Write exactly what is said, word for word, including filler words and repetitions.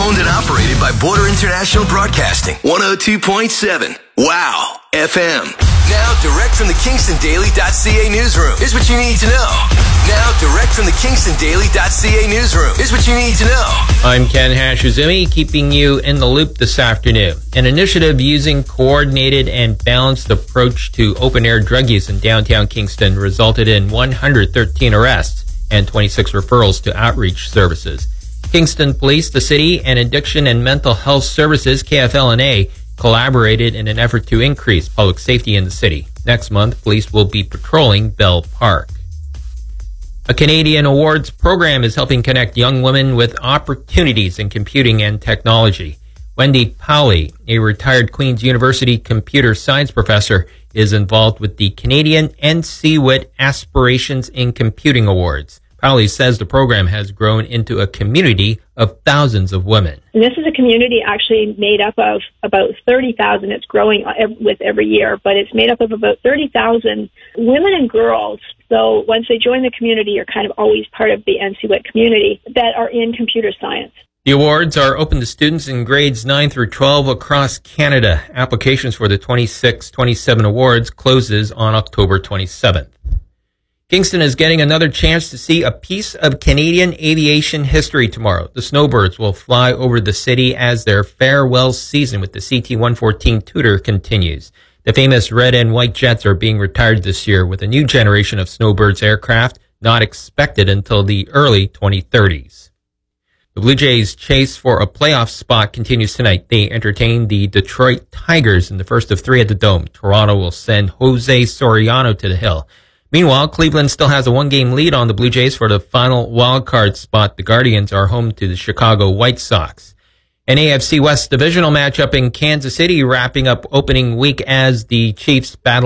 Owned and operated by Border International Broadcasting. one oh two point seven. Wow. F M. Now, direct from the Kingston Daily dot C A newsroom. Here's what you need to know. Now, direct from the Kingston Daily dot C A newsroom. Here's what you need to know. I'm Ken Hashizumi, keeping you in the loop this afternoon. An initiative using coordinated and balanced approach to open-air drug use in downtown Kingston resulted in one hundred thirteen arrests and twenty-six referrals to outreach services. Kingston Police, the city, and Addiction and Mental Health Services, K F L N A, collaborated in an effort to increase public safety in the city. Next month, police will be patrolling Bell Park. A Canadian awards program is helping connect young women with opportunities in computing and technology. Wendy Powley, a retired Queen's University computer science professor, is involved with the Canadian N C W I T Aspirations in Computing Awards. Powley says the program has grown into a community of thousands of women. And this is a community actually made up of about thirty thousand. It's growing with every year, but it's made up of about thirty thousand women and girls. So once they join the community, you're kind of always part of the N C W I T community that are in computer science. The awards are open to students in grades nine through twelve across Canada. Applications for the twenty-six twenty-seven awards closes on October twenty-seventh. Kingston is getting another chance to see a piece of Canadian aviation history tomorrow. The Snowbirds will fly over the city as their farewell season with the C T one fourteen Tudor continues. The famous red and white jets are being retired this year, with a new generation of Snowbirds aircraft not expected until the early twenty thirties. The Blue Jays' chase for a playoff spot continues tonight. They entertain the Detroit Tigers in the first of three at the Dome. Toronto will send Jose Soriano to the Hill. Meanwhile, Cleveland still has a one-game lead on the Blue Jays for the final wildcard spot. The Guardians are home to the Chicago White Sox. An A F C West divisional matchup in Kansas City wrapping up opening week as the Chiefs battle